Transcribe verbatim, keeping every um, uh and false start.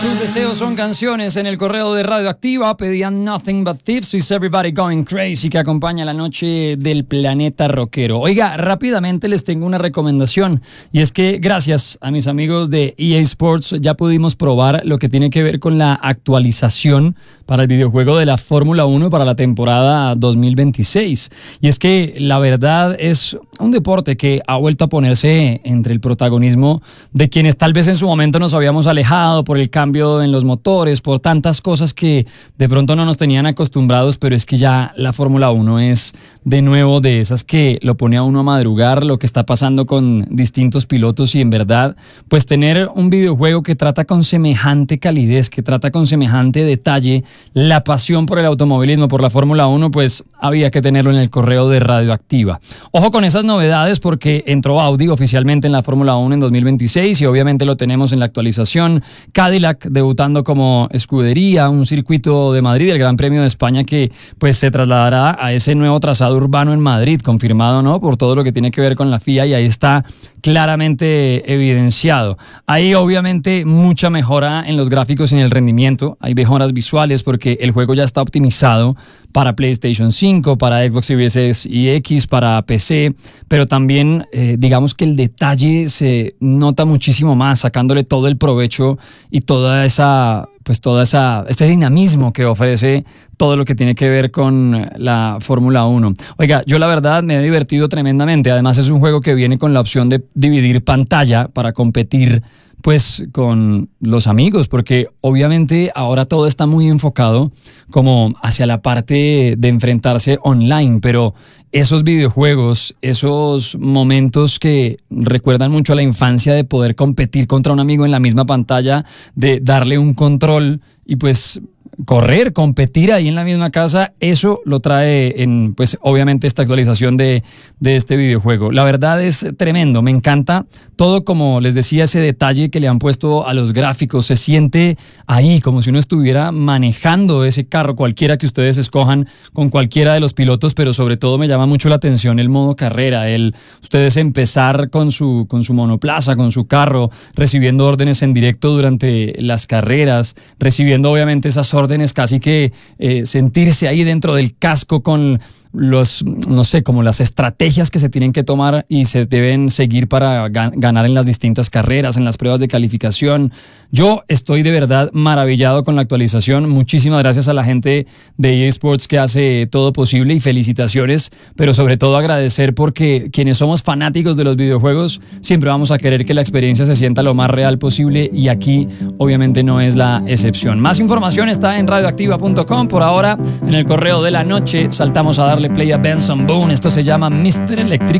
Tus deseos son canciones en el correo de Radioactiva. Pedían Nothing But Thieves, Is Everybody Going Crazy, que acompaña la noche del planeta rockero. Oiga, rápidamente les tengo una recomendación, y es que gracias a mis amigos de E A Sports ya pudimos probar lo que tiene que ver con la actualización para el videojuego de la Fórmula uno para la temporada dos mil veintiséis. Y es que la verdad es un deporte que ha vuelto a ponerse entre el protagonismo de quienes tal vez en su momento nos habíamos alejado por el cambio en los motores, por tantas cosas que de pronto no nos tenían acostumbrados, pero es que ya la Fórmula uno es de nuevo de esas que lo pone a uno a madrugar, lo que está pasando con distintos pilotos, y en verdad, pues tener un videojuego que trata con semejante calidez, que trata con semejante detalle la pasión por el automovilismo, por la Fórmula uno, pues había que tenerlo en el correo de Radioactiva. Ojo con esas novedades, porque entró Audi oficialmente en la Fórmula uno en dos mil veintiséis y obviamente lo tenemos en la actualización. Cadillac debutando como escudería, un circuito de Madrid, el Gran Premio de España, que pues se trasladará a ese nuevo trazado urbano en Madrid, confirmado, ¿no?, por todo lo que tiene que ver con la F I A, y ahí está claramente evidenciado. Hay obviamente mucha mejora en los gráficos y en el rendimiento, hay mejoras visuales porque el juego ya está optimizado para PlayStation cinco, para Xbox Series S y X, para P C, pero también eh, digamos que el detalle se nota muchísimo más, sacándole todo el provecho y toda esa, pues toda esa, este dinamismo que ofrece todo lo que tiene que ver con la Fórmula uno. Oiga, yo la verdad me he divertido tremendamente. Además es un juego que viene con la opción de dividir pantalla para competir pues con los amigos, porque obviamente ahora todo está muy enfocado como hacia la parte de enfrentarse online, pero esos videojuegos, esos momentos que recuerdan mucho a la infancia de poder competir contra un amigo en la misma pantalla, de darle un control y pues correr, competir ahí en la misma casa, eso lo trae en, pues obviamente, esta actualización de, de este videojuego. La verdad es tremendo, me encanta todo, como les decía, ese detalle que le han puesto a los gráficos, se siente ahí como si uno estuviera manejando ese carro, cualquiera que ustedes escojan, con cualquiera de los pilotos, pero sobre todo me llama mucho la atención el modo carrera, el ustedes empezar con su, con su monoplaza, con su carro, recibiendo órdenes en directo durante las carreras, recibiendo obviamente esas órdenes casi que eh, sentirse ahí dentro del casco con los, no sé, como las estrategias que se tienen que tomar y se deben seguir para gan- ganar en las distintas carreras, en las pruebas de calificación. Yo estoy de verdad maravillado con la actualización. Muchísimas gracias a la gente de E A Sports que hace todo posible, y felicitaciones, pero sobre todo agradecer, porque quienes somos fanáticos de los videojuegos siempre vamos a querer que la experiencia se sienta lo más real posible, y aquí obviamente no es la excepción. Más información está en radioactiva punto com. Por ahora, en el correo de la noche saltamos a darle play a Benson Boone. Esto se llama mister Electric.